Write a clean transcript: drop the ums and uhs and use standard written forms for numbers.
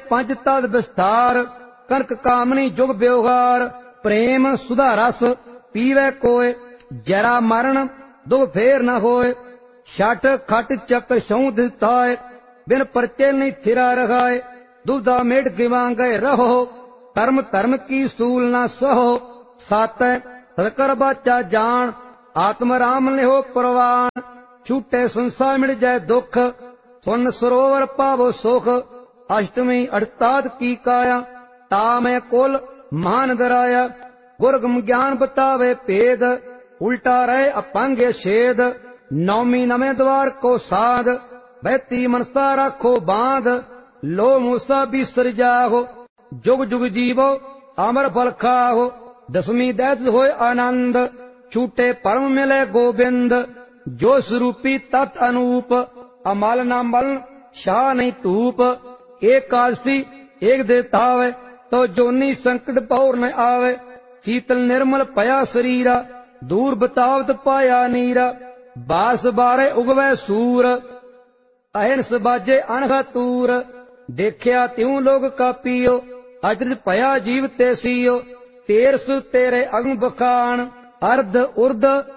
पंज तद विस्तार, कनक कामनी जुग व्यवहार, प्रेम सुधा रस पीवै कोय, जरा मरण दुख फेर न होय। छठ खट चक्र सौं दिताय, बिन परचे नहीं थिरा रखाए, दुविधा मेट गिवांगे रहो, कर्म धर्म की सूल न सहो। सत सदकर बाचा जान, आत्म राम लिहो प्रवान, छूटे संसार मिट जाए दुख, सुन सरोवर पावो सुख। अष्टमी अड़ताद की काया, तामय कुल महान दराया, गुरगम ज्ञान बतावे भेद, उल्टा रहे अपंग छेद। नौमी नवे द्वार को साध, बहती मनसा राखो बांध, लो मूसा बिसर जाहो, जुग जुग जीवो अमर फल खाहो। दसवीं दैत होए आनंद, छूटे परम मिले गोविंद, जो स्वरूपी तत् अनूप, अमल न मल शाह नहीं धूप। एकादशी एक देतावे, तो जोनी संकट पौर न आवे, शीतल निर्मल पया शरीरा, दूर बतावत पाया नीरा। बास बारे उगवै सूर, अहिंस बाजे अनघा तूर, देखिया त्यों लोग कापियो, अचरज पया जीव ते सीयो। तेरस तेरे अंग बखान, अर्ध उर्ध